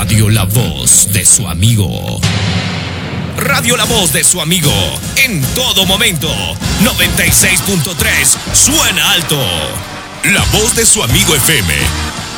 Radio La Voz de su amigo. Radio La Voz de su amigo. En todo momento. 96.3. Suena alto. La Voz de su amigo FM.